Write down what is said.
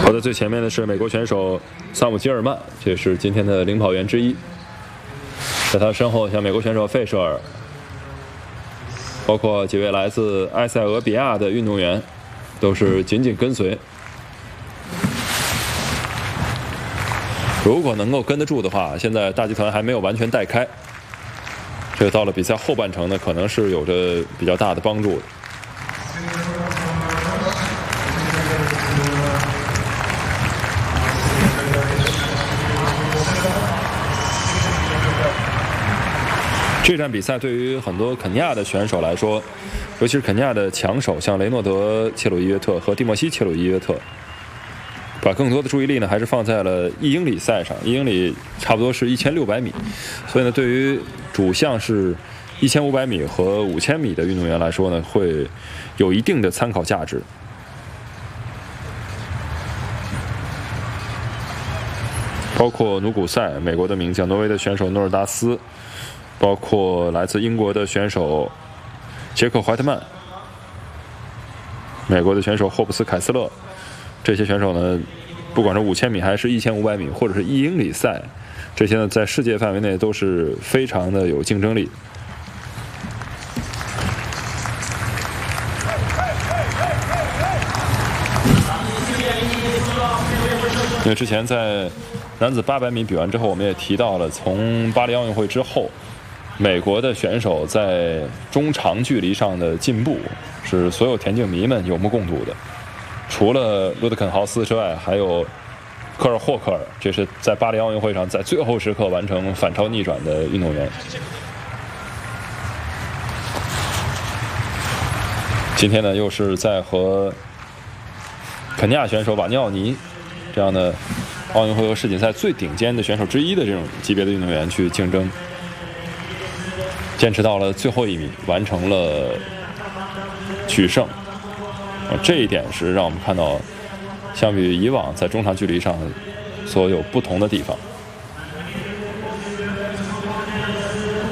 跑在最前面的是美国选手萨姆·吉尔曼，这是今天的领跑员之一。在他身后，像美国选手费舍尔，包括几位来自埃塞俄比亚的运动员，都是紧紧跟随。如果能够跟得住的话，现在大集团还没有完全带开，这个到了比赛后半程呢，可能是有着比较大的帮助的。这站比赛对于很多肯尼亚的选手来说，尤其是肯尼亚的强手，像雷诺德·切鲁伊约特和蒂莫西·切鲁伊约特，把更多的注意力呢还是放在了1英里赛上。1英里差不多是1600米，所以呢，对于主项是1500米和5000米的运动员来说呢，会有一定的参考价值。包括努古塞，美国的名将，挪威的选手诺尔达斯，包括来自英国的选手杰克·怀特曼，美国的选手霍普斯·凯斯勒，这些选手呢，不管是5000米还是1500米，或者是1英里赛，这些呢在世界范围内都是非常的有竞争力。因为之前在男子800米比完之后，我们也提到了，从巴黎奥运会之后，美国的选手在中长距离上的进步是所有田径迷们有目共睹的。除了卢德肯豪斯之外，还有科尔霍克尔，这是在巴黎奥运会上在最后时刻完成反超逆转的运动员。今天呢，又是在和肯尼亚选手瓦尼奥尼这样的奥运会和世锦赛最顶尖的选手之一的这种级别的运动员去竞争，坚持到了最后1米，完成了取胜。这一点是让我们看到，相比于以往在中长距离上所有不同的地方。